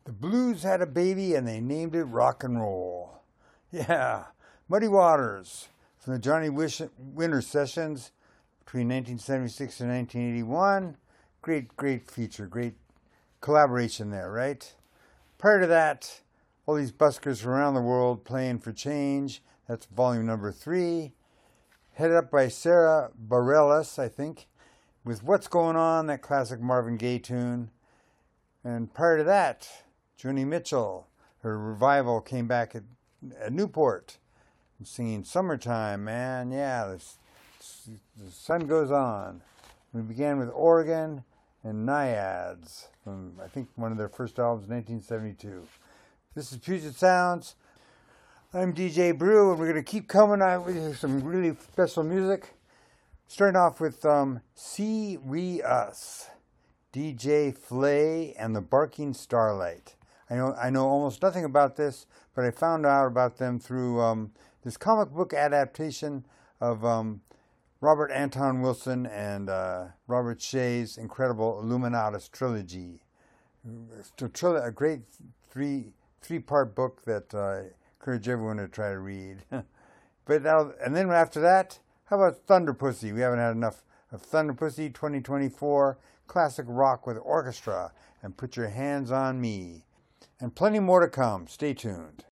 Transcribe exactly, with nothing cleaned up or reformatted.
The blues had a baby and they named it rock and roll. Yeah, Muddy Waters from the Johnny Wish- Winter Sessions between nineteen seventy-six and nineteen eighty-one. Great, great feature, great collaboration there, right? Prior to that, all these buskers from around the world playing for change. That's volume number three. Headed up by Sarah Bareilles, I think, with What's Going On, that classic Marvin Gaye tune. And prior to that, Joni Mitchell, her revival came back at, at Newport, singing Summertime, man. Yeah, the, the sun goes on. We began with Oregon and Naiads from, I think, one of their first albums, nineteen seventy-two. This is Puget Sounds. I'm D J Brew, and we're going to keep coming out with some really special music. Starting off with um, See Re Us, D J Flay and the Barking Starlight. I know I know almost nothing about this, but I found out about them through um, this comic book adaptation of um, Robert Anton Wilson and uh, Robert Shea's incredible Illuminatus trilogy. A great three three part book that uh, I encourage everyone to try to read. But now, and then after that, how about Thunder Pussy? We haven't had enough of Thunder Pussy twenty twenty-four, classic rock with orchestra, and Put Your Hands on Me. And plenty more to come. Stay tuned.